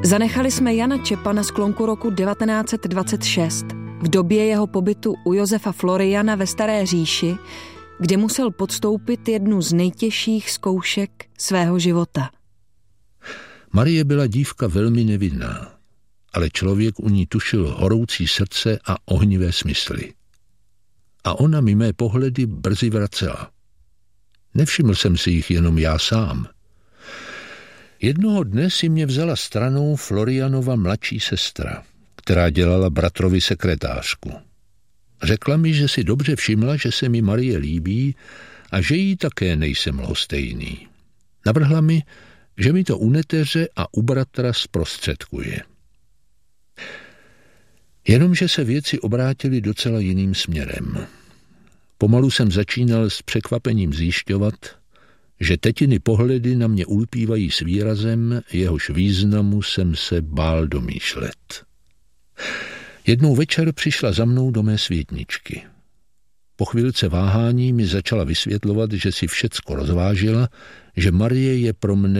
Zanechali jsme Jana Čepa na sklonku roku 1926, v době jeho pobytu u Josefa Floriana ve Staré říši, kde musel podstoupit jednu z nejtěžších zkoušek svého života. Marie byla dívka velmi nevinná, ale člověk u ní tušil horoucí srdce a ohnivé smysly. A ona mi mé pohledy brzy vracela. Nevšiml jsem si jich jenom já sám. Jednoho dne si mě vzala stranou Florianova mladší sestra, která dělala bratrovi sekretářku. Řekla mi, že si dobře všimla, že se mi Marie líbí a že jí také nejsem lhostejný. Navrhla mi, že mi to u neteře a u bratra zprostředkuje. Jenomže se věci obrátily docela jiným směrem. Pomalu jsem začínal s překvapením zjišťovat, že tetiny pohledy na mě ulpívají s výrazem, jehož významu jsem se bál domýšlet. Jednou večer přišla za mnou do mé světničky. Po chvilce váhání mi začala vysvětlovat, že si všecko rozvážila, že Marie je pro mne